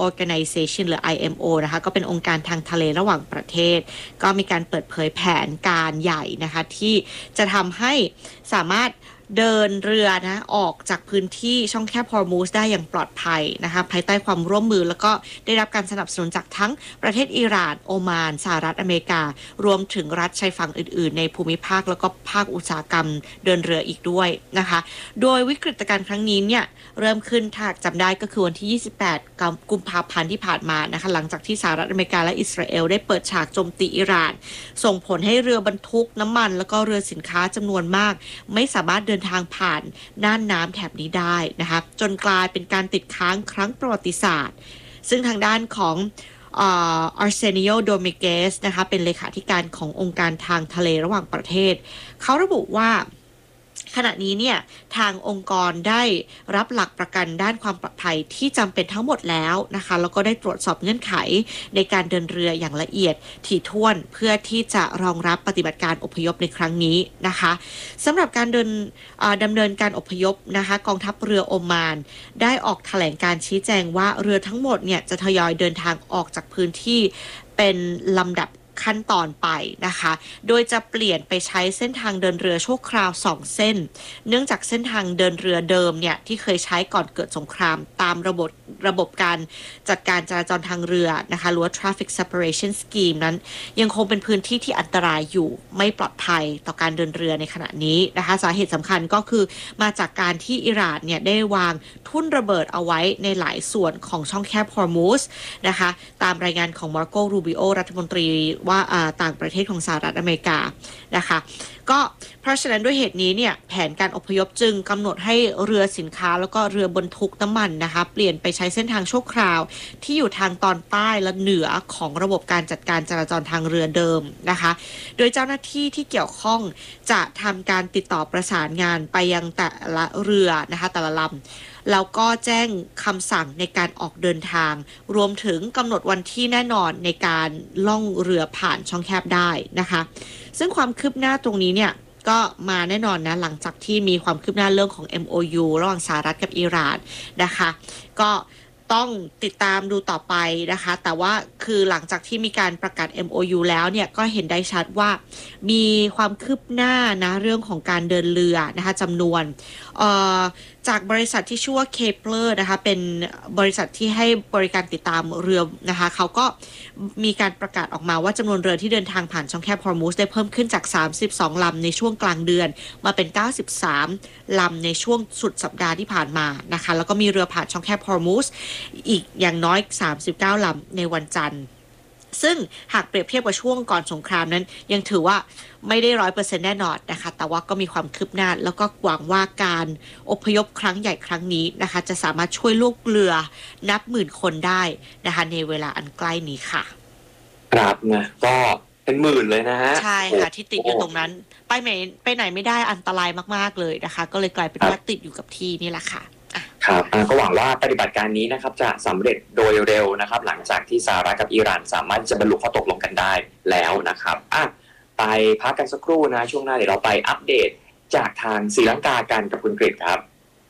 Organization หรือ IMO นะคะก็เป็นองค์การทางทะเลระหว่างประเทศก็มีการเปิดเผยแผนการใหญ่นะคะที่จะทำให้สามารถเดินเรือนะออกจากพื้นที่ช่องแคบฮอร์มูซได้อย่างปลอดภัยนะคะภายใต้ความร่วมมือแล้วก็ได้รับการสนับสนุนจากทั้งประเทศอิหร่านโอมานสหรัฐอเมริการวมถึงรัฐชายฝั่งอื่นๆในภูมิภาคแล้วก็ภาคอุตสาหกรรมเดินเรืออีกด้วยนะคะโดยวิกฤตการณ์ครั้งนี้เนี่ยเริ่มขึ้นถ้าจำได้ก็คือวันที่28กุมภาพันธ์ที่ผ่านมานะคะหลังจากที่สหรัฐอเมริกาและอิสราเอลได้เปิดฉากโจมตีอิหร่านส่งผลให้เรือบรรทุกน้ำมันแล้วก็เรือสินค้าจำนวนมากไม่สามารถเดินทางผ่านน่านน้ำแถบนี้ได้นะคะจนกลายเป็นการติดค้างครั้งประวัติศาสตร์ซึ่งทางด้านของArsenio Dominguez นะคะเป็นเลขาธิการขององค์การทางทะเลระหว่างประเทศเขาระบุว่าขณะนี้เนี่ยทางองค์กรได้รับหลักประกันด้านความปลอดภัยที่จำเป็นทั้งหมดแล้วนะคะแล้วก็ได้ตรวจสอบเงื่อนไขในการเดินเรืออย่างละเอียดถี่ถ้วนเพื่อที่จะรองรับปฏิบัติการอพยพในครั้งนี้นะคะสำหรับการดำเนินการอพยพนะคะกองทัพเรือโอมานได้ออกแถลงการชี้แจงว่าเรือทั้งหมดเนี่ยจะทยอยเดินทางออกจากพื้นที่เป็นลำดับขั้นตอนไปนะคะโดยจะเปลี่ยนไปใช้เส้นทางเดินเรือชั่วคราว2เส้นเนื่องจากเส้นทางเดินเรือเดิมเนี่ยที่เคยใช้ก่อนเกิดสงครามตามระบบการจัดการจราจรทางเรือนะคะหรือว่า Traffic Separation Scheme นั้นยังคงเป็นพื้นที่ที่อันตรายอยู่ไม่ปลอดภัยต่อการเดินเรือในขณะนี้นะคะสาเหตุสำคัญก็คือมาจากการที่อิหร่านเนี่ยได้วางทุ่นระเบิดเอาไว้ในหลายส่วนของช่องแคบฮอร์มูซนะคะตามรายงานของมาร์โก รูบิโอรัฐมนตรีว่าต่างประเทศของสหรัฐอเมริกานะคะก็เพราะฉะนั้นด้วยเหตุนี้เนี่ยแผนการอพยพจึงกำหนดให้เรือสินค้าแล้วก็เรือบรรทุกน้ำมันนะคะเปลี่ยนไปใช้เส้นทางชั่วคราวที่อยู่ทางตอนใต้และเหนือของระบบการจัดการจราจรทางเรือเดิมนะคะโดยเจ้าหน้าที่ที่เกี่ยวข้องจะทำการติดต่อประสานงานไปยังแต่ละเรือนะคะแต่ละลำแล้วก็แจ้งคำสั่งในการออกเดินทางรวมถึงกำหนดวันที่แน่นอนในการล่องเรือผ่านช่องแคบได้นะคะซึ่งความคืบหน้าตรงนี้เนี่ยก็มาแน่นอนนะหลังจากที่มีความคืบหน้าเรื่องของ MOU ระหว่างสหรัฐกับอิหร่านนะคะก็ต้องติดตามดูต่อไปนะคะแต่ว่าคือหลังจากที่มีการประกาศ MOU แล้วเนี่ยก็เห็นได้ชัดว่ามีความคืบหน้านะเรื่องของการเดินเรือนะคะจำนวนจากบริษัทที่ชื่อว่า Kepler นะคะเป็นบริษัทที่ให้บริการติดตามเรือนะคะเขาก็มีการประกาศออกมาว่าจำนวนเรือที่เดินทางผ่านช่องแคบฮอร์มูซได้เพิ่มขึ้นจาก32ลำในช่วงกลางเดือนมาเป็น93ลำในช่วงสุดสัปดาห์ที่ผ่านมานะคะแล้วก็มีเรือผ่านช่องแคบฮอร์มูซอีกอย่างน้อย39ลำในวันจันทร์ซึ่งหากเปรียบเทียบกับช่วงก่อนสงครามนั้นยังถือว่าไม่ได้ 100% แน่นอนนะคะแต่ว่าก็มีความคืบหน้าแล้วก็หวังว่าการอพยพครั้งใหญ่ครั้งนี้นะคะจะสามารถช่วยลูกเรือนับหมื่นคนได้นะคะในเวลาอันใกล้นี้ค่ะครับนะก็เป็นหมื่นเลยนะฮะใช่ค่ะที่ติดอยู่ตรงนั้นไปไหนไม่ได้อันตรายมากๆเลยนะคะก็เลยกลายเป็นว่าติดอยู่กับที่นี่แหละค่ะครับก็หวังว่าปฏิบัติการนี้นะครับจะสำเร็จโดยเร็วนะครับหลังจากที่สหรัฐกับอิหร่านสามารถจะบรรลุข้อตกลงกันได้แล้วนะครับไปพักกันสักครู่นะช่วงหน้าเดี๋ยวเราไปอัปเดตจากทางศรีลังกากันกับคุณกฤษครับ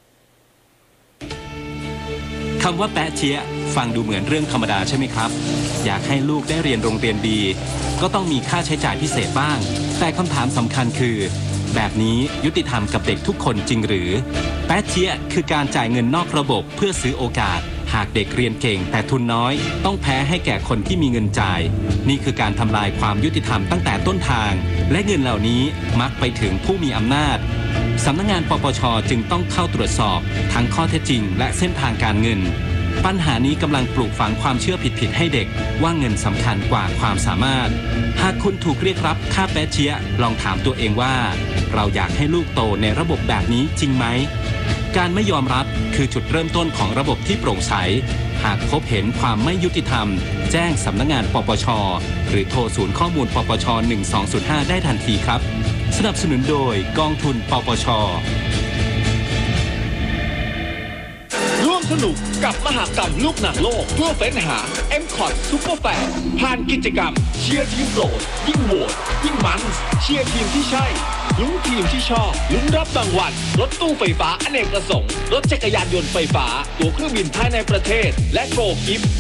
คำว่าแปะเจี๊ยะฟังดูเหมือนเรื่องธรรมดาใช่ไหมครับอยากให้ลูกได้เรียนโรงเรียนดีก็ต้องมีค่าใช้จ่ายพิเศษบ้างแต่คำถามสำคัญคือแบบนี้ยุติธรรมกับเด็กทุกคนจริงหรือแปะเจี๊ยะคือการจ่ายเงินนอกระบบเพื่อซื้อโอกาสหากเด็กเรียนเก่งแต่ทุนน้อยต้องแพ้ให้แก่คนที่มีเงินจ่ายนี่คือการทำลายความยุติธรรมตั้งแต่ต้นทางและเงินเหล่านี้มักไปถึงผู้มีอำนาจสำนักงานปปช.จึงต้องเข้าตรวจสอบทั้งข้อเท็จจริงและเส้นทางการเงินปัญหานี้กำลังปลูกฝังความเชื่อผิดๆให้เด็กว่าเงินสำคัญกว่าความสามารถหากคุณถูกเรียกรับค่าแปะเจี๊ยะลองถามตัวเองว่าเราอยากให้ลูกโตในระบบแบบนี้จริงไหมการไม่ยอมรับคือจุดเริ่มต้นของระบบที่โปร่งใสหากพบเห็นความไม่ยุติธรรมแจ้งสำนักงานปปช.หรือโทรศูนย์ข้อมูลปปช. 1205ได้ทันทีครับสนับสนุนโดยกองทุนปปช. ร่วมสนุกกับมหกรรมลูกหนังโลกเพื่อเฟ้นหา M-Cot Super Fan ผ่านกิจกรรมเชียร์ทีมโปรดยิ่งโหวตยิ่งมันเชียร์ทีมที่ใช่ลุ้นทีมที่ชอบลุ้นรับรางวัลรถตู้ไฟฟ้าอเนกประสงค์รถจักรยานยนต์ไฟฟ้าตั๋วเครื่องบินภายในประเทศและโกลกิฟต์